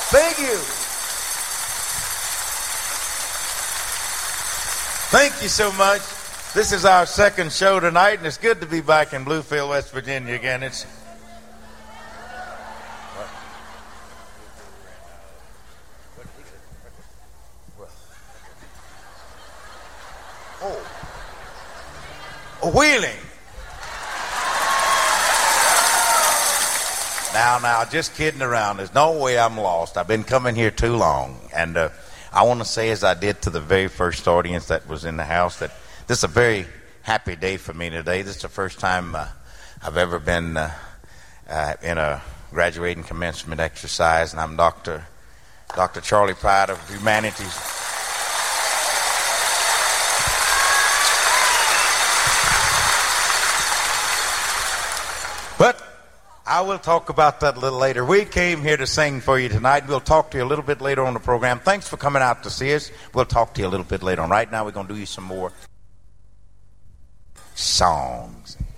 Thank you. Thank you so much. This is our second show tonight, and it's good to be back in Bluefield, West Virginia again. It's Wheeling. Now, just kidding around. There's no way I'm lost. I've been coming here too long. And I want to say, as I did to the very first audience that was in the house, that this is a very happy day for me today. This is the first time I've ever been in a graduating commencement exercise, and I'm Dr. Charlie Pride of Humanities. But I will talk about that a little later. We came here to sing for you tonight. We'll talk to you a little bit later on the program. Thanks for coming out to see us. We'll talk to you a little bit later on. Right now, we're going to do you some more songs.